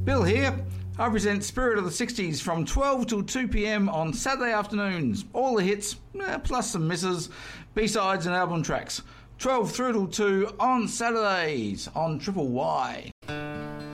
Bill here. I present Spirit of the 60s from 12 till 2 p.m. on Saturday afternoons. All the hits, plus some misses, B-sides and album tracks. 12 through till 2 on Saturdays on Triple Y.